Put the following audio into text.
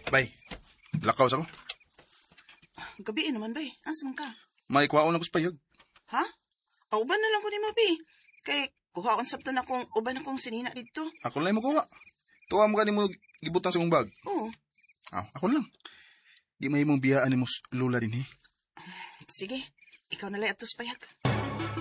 Bay, lakaw sa ko. Gabi naman, bay. Asa man ka? May kuhaon ako sa payag. Ha? Uban na lang ko ni mo, bay. Kay kuhaon sabto na kong uban akong sinina dito. Ako lang mo kuha. Tuwa mo ka ni mo gibutang sa mong bag. Oo. Ako lang. Di may mong biyaan ni mo lula din eh. Sige, ikaw na lang atos payag.